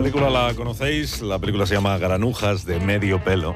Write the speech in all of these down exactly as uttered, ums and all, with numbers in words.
película la conocéis, la película se llama Granujas de medio pelo.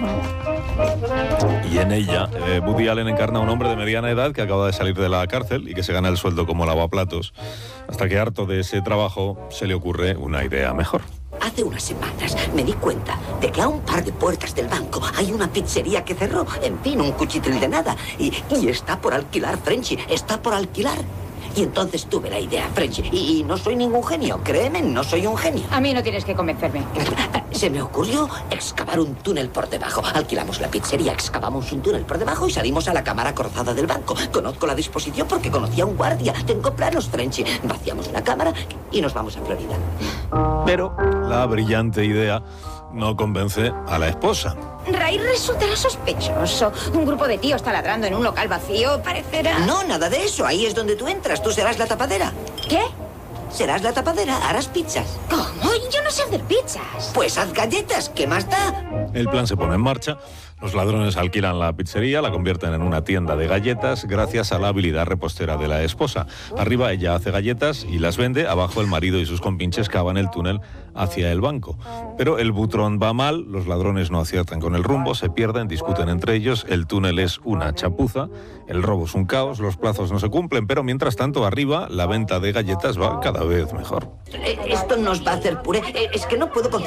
Y en ella, eh, Woody Allen encarna a un hombre de mediana edad que acaba de salir de la cárcel y que se gana el sueldo como lavaplatos, hasta que, harto de ese trabajo, se le ocurre una idea mejor. Hace unas semanas me di cuenta de que a un par de puertas del banco hay una pizzería que cerró. En fin, un cuchitril de nada. Y, y está por alquilar, Frenchy, está por alquilar. Y entonces tuve la idea, Frenchy. Y, y no soy ningún genio, créeme, no soy un genio. A mí no tienes que convencerme. Se me ocurrió excavar un túnel por debajo. Alquilamos la pizzería, excavamos un túnel por debajo y salimos a la cámara cruzada del banco. Conozco la disposición porque conocí a un guardia. Tengo planos, Frenchy. Vaciamos la cámara y nos vamos a Florida. Pero la brillante idea no convence a la esposa. Ray, resultará sospechoso. Un grupo de tíos taladrando en un local vacío parecerá... No, nada de eso. Ahí es donde tú entras. Tú serás la tapadera. ¿Qué? Serás la tapadera. Harás pizzas. ¿Cómo? Yo no sé hacer pizzas. Pues haz galletas. ¿Qué más da? El plan se pone en marcha. Los ladrones alquilan la pizzería, la convierten en una tienda de galletas gracias a la habilidad repostera de la esposa. Arriba ella hace galletas y las vende, abajo el marido y sus compinches cavan el túnel hacia el banco. Pero el butrón va mal, los ladrones no aciertan con el rumbo, se pierden, discuten entre ellos, el túnel es una chapuza, el robo es un caos, los plazos no se cumplen, pero mientras tanto arriba la venta de galletas va cada vez mejor. Eh, Esto nos va a hacer puré. Eh, Es que no puedo...